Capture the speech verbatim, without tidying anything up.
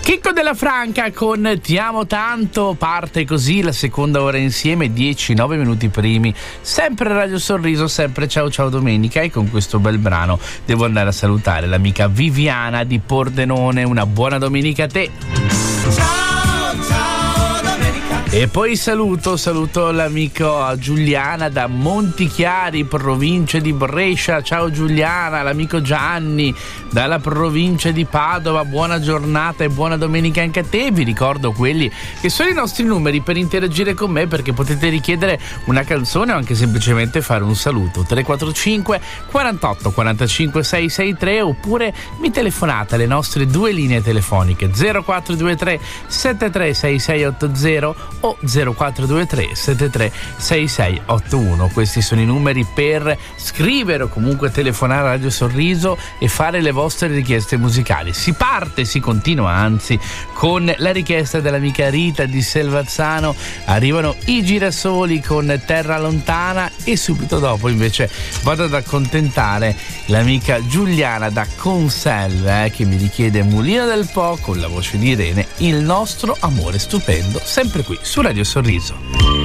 Chicco della Franca con Ti amo tanto, parte così la seconda ora insieme, dieci nove minuti primi, sempre Radio Sorriso, sempre Ciao Ciao Domenica, e con questo bel brano devo andare a salutare l'amica Viviana di Pordenone. Una buona domenica a te. Ciao, ciao Domenica. E poi saluto, saluto l'amico Giuliana da Montichiari, provincia di Brescia. Ciao Giuliana, l'amico Gianni dalla provincia di Padova. Buona giornata e buona domenica anche a te. Vi ricordo quelli che sono i nostri numeri per interagire con me, perché potete richiedere una canzone o anche semplicemente fare un saluto. tre quattro cinque quarantotto quarantacinque seicentosessantatré, oppure mi telefonate alle nostre due linee telefoniche zero quattro due tre sette tre sei sei otto zero o zero quattro due tre sette tre sei sei otto uno. Questi sono i numeri per scrivere o comunque telefonare a Radio Sorriso e fare le vostre richieste musicali. Si parte, si continua anzi con la richiesta dell'amica Rita di Selvazzano. Arrivano i Girasoli con Terra Lontana, e subito dopo invece vado ad accontentare l'amica Giuliana da Conselve, eh, che mi richiede Mulino del Po con la voce di Irene, Il nostro amore stupendo, sempre qui su Radio Sorriso.